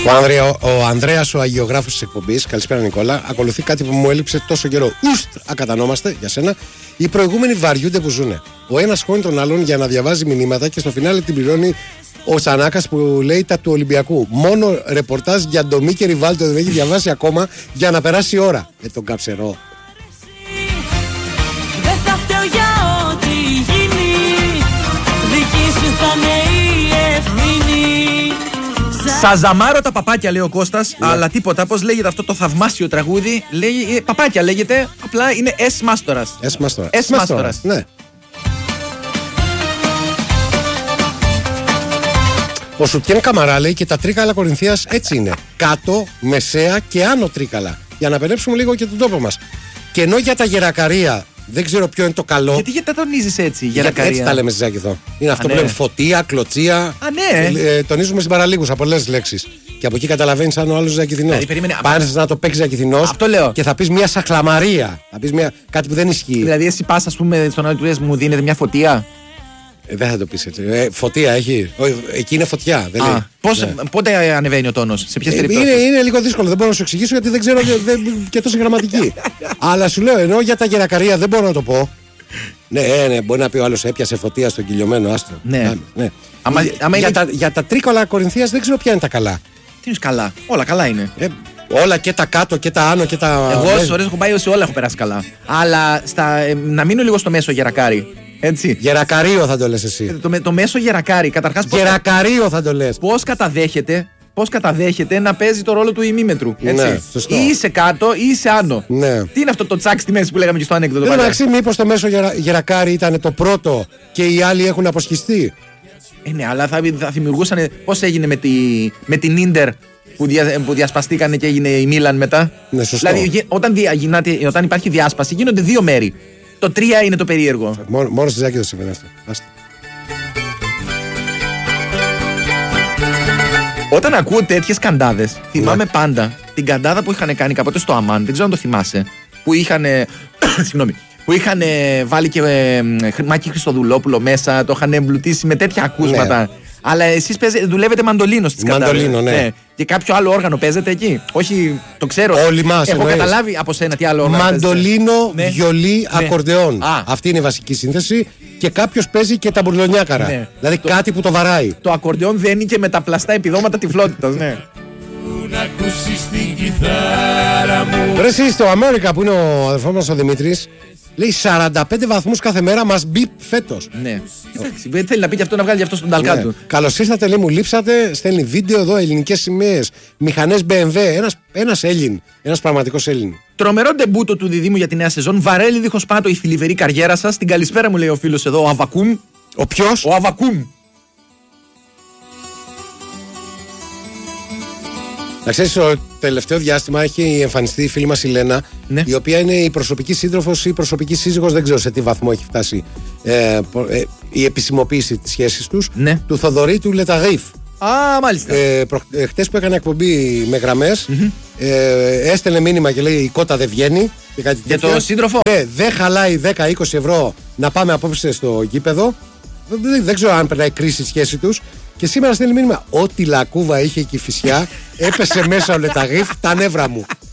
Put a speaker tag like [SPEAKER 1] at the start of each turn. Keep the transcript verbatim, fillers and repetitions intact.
[SPEAKER 1] Ο, Ανδρέα, ο Ανδρέας, ο αγιογράφος της εκπομπής, καλησπέρα Νικόλα, ακολουθεί κάτι που μου έλειψε τόσο καιρό. Ουστ, ακατανόμαστε για σένα. Οι προηγούμενοι βαριούνται που ζουνε. Ο ένας χώνει τον άλλον για να διαβάζει μηνύματα και στο φινάλε την πληρώνει ο Τσανάκας που λέει τα του Ολυμπιακού. Μόνο ρεπορτάζ για Ντομή και Ριβάλτο δεν έχει διαβάσει ακόμα για να περάσει η ώρα. Ε, τον καψερό.
[SPEAKER 2] Δεν θα φταίω για ό,τι γίνει. Δική σου θα είναι η ευθύνη.
[SPEAKER 3] Σαζαμάρο τα παπάκια, λέει ο Κώστας,
[SPEAKER 1] ναι.
[SPEAKER 3] Αλλά τίποτα. Πώς λέγεται αυτό το θαυμάσιο τραγούδι? Λέει, παπάκια λέγεται, απλά είναι S μάστορας.
[SPEAKER 1] S μάστορας.
[SPEAKER 3] S μάστορας.
[SPEAKER 1] Ναι. Ο Σουτιέν Καμαρά λέει και τα τρίκαλα Κορινθίας έτσι είναι. Κάτω, μεσαία και άνω τρίκαλα. Για να περνέψουμε λίγο και τον τόπο μας. Και ενώ για τα γερακαρία δεν ξέρω ποιο είναι το καλό.
[SPEAKER 3] Γιατί, γιατί τα τονίζεις έτσι, γερακαρία?
[SPEAKER 1] Έτσι τα λέμε Ζάκη εδώ. Είναι αυτό
[SPEAKER 3] Α,
[SPEAKER 1] που
[SPEAKER 3] ναι.
[SPEAKER 1] λέμε φωτία, κλωτσία.
[SPEAKER 3] Α, ναι.
[SPEAKER 1] Ε, ε, τονίζουμε συμπαραλίγους από πολλές λέξεις. Και από εκεί καταλαβαίνεις αν ο άλλος Ζακηθινός.
[SPEAKER 3] Δηλαδή,
[SPEAKER 1] Πάνε να το παίξει Ζακηθινός και θα πεις μια σαχλαμαρία. Θα πεις μια... κάτι που δεν ισχύει.
[SPEAKER 3] Δηλαδή, εσύ πας, ας πούμε, στον άλλο του λες, μου δίνετε μια φωτία.
[SPEAKER 1] Ε, δεν θα το πεις έτσι. Ε, φωτία έχει. Ο, εκεί είναι φωτιά. Δεν λέει.
[SPEAKER 3] Πώς,
[SPEAKER 1] ναι.
[SPEAKER 3] Πότε ανεβαίνει ο τόνος, σε ποιες
[SPEAKER 1] ε,
[SPEAKER 3] περιπτώσεις?
[SPEAKER 1] Είναι, είναι λίγο δύσκολο. Δεν μπορώ να σου εξηγήσω γιατί δεν ξέρω δεν, και τόσο γραμματική. Αλλά σου λέω, ενώ για τα γερακαρία δεν μπορώ να το πω. Ναι, ε, ναι, μπορεί να πει ο άλλος έπιασε φωτία στον κυλιωμένο άστρο.
[SPEAKER 3] Ναι.
[SPEAKER 1] ναι.
[SPEAKER 3] Άμα, άμα
[SPEAKER 1] για,
[SPEAKER 3] είναι...
[SPEAKER 1] τα, για τα τρίκολα Κορινθίας δεν ξέρω ποια είναι τα καλά.
[SPEAKER 3] Τι είναι καλά? Όλα καλά είναι.
[SPEAKER 1] Ε, όλα και τα κάτω και τα άνω και τα.
[SPEAKER 3] Εγώ όσες ώρες έχω πάει, σε όλα έχω περάσει καλά. Αλλά στα, ε, να μείνω λίγο στο μέσο γερακάρι. Έτσι.
[SPEAKER 1] Γερακαρίο θα το λες εσύ.
[SPEAKER 3] Το, το μέσο γερακάρι, καταρχάς.
[SPEAKER 1] Γερακαρίο θα το λες.
[SPEAKER 3] Πώς καταδέχεται, πώς καταδέχεται να παίζει το ρόλο του ημίμετρου. Έτσι.
[SPEAKER 1] Ναι, σωστό.
[SPEAKER 3] Ή είσαι κάτω ή είσαι άνω.
[SPEAKER 1] Ναι.
[SPEAKER 3] Τι είναι αυτό το τσάκ στη μέση που λέγαμε και στο ανέκδοτο?
[SPEAKER 1] Δεν μεταξύ, μήπως το μέσο γερα, γερακάρι ήταν το πρώτο και οι άλλοι έχουν αποσχιστεί.
[SPEAKER 3] Ε, ναι, αλλά θα, θα δημιουργούσαν. Πώς έγινε με, τη, με την Ίντερ που, δια, που διασπαστήκανε και έγινε η Μίλαν μετά?
[SPEAKER 1] Ναι, σωστό.
[SPEAKER 3] Δηλαδή, όταν, δια, γινάται, όταν υπάρχει διάσπαση, γίνονται δύο μέρη. Το τρία είναι το περίεργο.
[SPEAKER 1] Μόνο, μόνο στη Ζάκη δεν συμβαίνει αυτό. Άστε.
[SPEAKER 3] Όταν ακούω τέτοιες καντάδες, θυμάμαι
[SPEAKER 1] Ναι.
[SPEAKER 3] πάντα την καντάδα που είχαν κάνει κάποτε στο Αμάν, δεν ξέρω αν το θυμάσαι. Που είχαν. Συγγνώμη. Που είχαν βάλει και ε, Μάκη Χριστοδουλόπουλο μέσα, το είχαν εμπλουτίσει με τέτοια ακούσματα. Ναι. Αλλά εσείς δουλεύετε μαντολίνο στις καντάδες.
[SPEAKER 1] Μαντολίνο, ναι. ναι.
[SPEAKER 3] Και κάποιο άλλο όργανο παίζετε εκεί? Όχι, το ξέρω.
[SPEAKER 1] Όλοι μας.
[SPEAKER 3] Έχω
[SPEAKER 1] εννοείς.
[SPEAKER 3] καταλάβει από σένα τι άλλο όργανο.
[SPEAKER 1] Μαντολίνο,
[SPEAKER 3] ναι.
[SPEAKER 1] βιολί,
[SPEAKER 3] ναι.
[SPEAKER 1] ακορντεόν.
[SPEAKER 3] Α.
[SPEAKER 1] Αυτή είναι η βασική σύνθεση. Και κάποιος παίζει και τα μπουρλονιάκαρα. Ναι. Δηλαδή το, κάτι που το βαράει.
[SPEAKER 3] Το ακορντεόν δένει και με τα πλαστά επιδόματα τυφλότητας. Ναι.
[SPEAKER 1] Ρε εσύ στο Αμέρικα που είναι ο αδερφός μας ο Δημήτρης, λέει σαράντα πέντε βαθμούς κάθε μέρα μας μπει φέτος.
[SPEAKER 3] Ναι. Εντάξει, θέλει να πει και αυτό, να βγάλει και αυτό στον ταλκά
[SPEAKER 1] ναι.
[SPEAKER 3] του.
[SPEAKER 1] Καλώς ήρθατε, λέει, μου λείψατε. Στέλνει βίντεο εδώ, ελληνικές σημαίες, μηχανές μπι εμ ντάμπλιου. Ένας, ένας Έλλην, ένας πραγματικός Έλλην.
[SPEAKER 3] Τρομερό ντεμπούτο του Διδήμου για τη νέα σεζόν. Βαρέλι δίχως πάτο η θλιβερή καριέρα σας. Την καλησπέρα μου λέει ο φίλος εδώ, ο Αβακούμ.
[SPEAKER 1] Ο ποιος?
[SPEAKER 3] Ο Αβακούμ.
[SPEAKER 1] Να ξέρεις, το τελευταίο διάστημα έχει εμφανιστεί η φίλη μας η Λένα,
[SPEAKER 3] ναι. η
[SPEAKER 1] οποία είναι η προσωπική σύντροφος ή η προσωπική σύζυγος, δεν ξέρω σε τι βαθμό έχει φτάσει ε, ε, η επισημοποίηση της σχέσης τους,
[SPEAKER 3] ναι.
[SPEAKER 1] του Θοδωρή του Λεταγρίφ.
[SPEAKER 3] Α, μάλιστα.
[SPEAKER 1] Ε, προ, ε, χτες που έκανε εκπομπή με γραμμές, mm-hmm. ε, έστελνε μήνυμα και λέει η κότα δεν βγαίνει. Και κάτι
[SPEAKER 3] για το σύντροφο.
[SPEAKER 1] Ναι, δεν χαλάει δέκα με είκοσι ευρώ να πάμε απόψε στο γήπεδο. Δεν, δεν ξέρω αν περνάει κρίση η σχέση τους. Και σήμερα στέλνει μήνυμα. Ό,τι λακκούβα είχε η Κηφισιά, έπεσε μέσα ο Λεταγρίφ τα νεύρα μου.